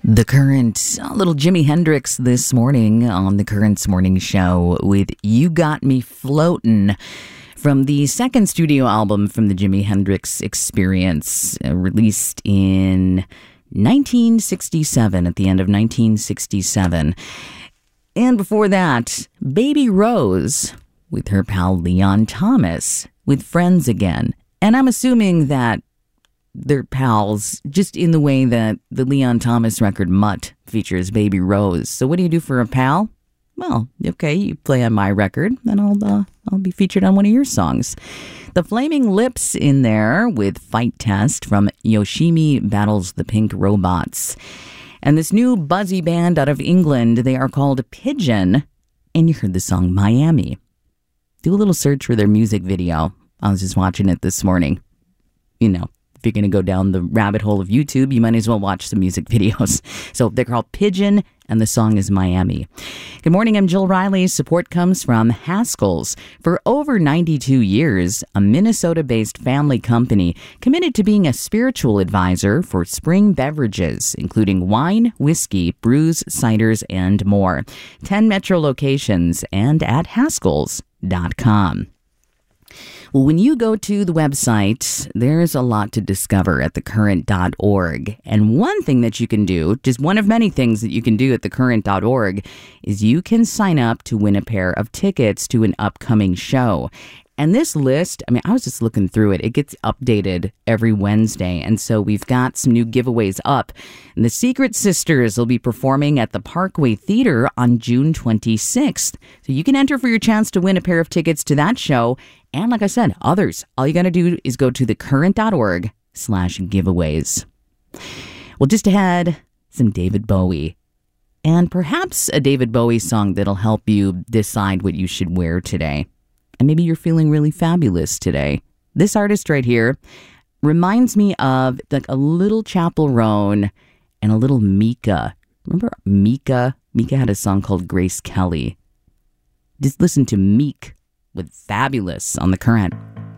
The Current, a little Jimi Hendrix this morning on the Current's Morning Show with You Got Me Floatin' from the second studio album from the Jimi Hendrix Experience, released in 1967, at the end of 1967. And before that, Baby Rose with her pal Leon Thomas with Friends Again. And I'm assuming that they're pals just in the way that the Leon Thomas record Mutt features Baby Rose. So what do you do for a pal? Well, okay, you play on my record, and I'll be featured on one of your songs. The Flaming Lips in there with Fight Test from Yoshimi Battles the Pink Robots. And this new buzzy band out of England, they are called Pigeon, and you heard the song Miami. Do a little search for their music video. I was just watching it this morning. You know, if you're going to go down the rabbit hole of YouTube, you might as well watch some music videos. So they're called Pigeon, and the song is Miami. Good morning, I'm Jill Riley. Support comes from Haskell's. For over 92 years, a Minnesota-based family company committed to being a spiritual advisor for spring beverages, including wine, whiskey, brews, ciders, and more. 10 metro locations and at Haskells.com. Well, when you go to the website, there's a lot to discover at thecurrent.org. And one thing that you can do, just one of many things that you can do at thecurrent.org, is you can sign up to win a pair of tickets to an upcoming show. And this list, I was just looking through it. It gets updated every Wednesday. And so we've got some new giveaways up. And the Secret Sisters will be performing at the Parkway Theater on June 26th. So you can enter for your chance to win a pair of tickets to that show. And like I said, others. All you got to do is go to thecurrent.org/giveaways. Well, just ahead, some David Bowie. And perhaps a David Bowie song that'll help you decide what you should wear today. And maybe you're feeling really fabulous today. This artist right here reminds me of like a little Chappell Roan and a little Mika. Remember Mika? Mika had a song called Grace Kelly. Just listen to Meek with Fabulous on The Current.